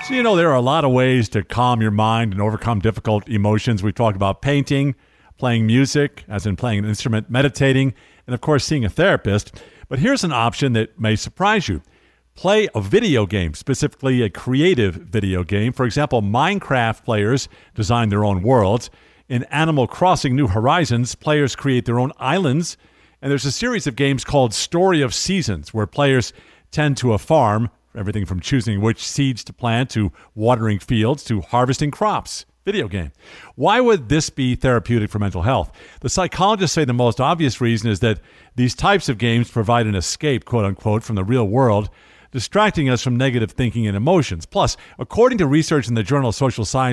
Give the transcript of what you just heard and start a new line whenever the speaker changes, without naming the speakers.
So, there are a lot of ways to calm your mind and overcome difficult emotions. We've talked about painting, playing music, as in playing an instrument, meditating, and of course, seeing a therapist. But here's an option that may surprise you. Play a video game, specifically a creative video game. For example, Minecraft players design their own worlds. In Animal Crossing New Horizons, players create their own islands. And there's a series of games called Story of Seasons, where players tend to a farm, everything from choosing which seeds to plant to watering fields to harvesting crops. Video game. Why would this be therapeutic for mental health? The psychologists say the most obvious reason is that these types of games provide an escape, quote unquote, from the real world, distracting us from negative thinking and emotions. Plus, according to research in the journal Social Science,